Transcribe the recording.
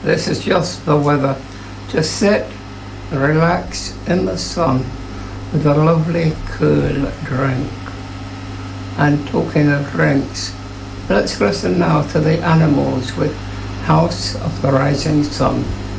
This is just the weather to sit, relax in the sun with a lovely cool drink. And talking of drinks, let's listen now to the Animals with House of the Rising Sun.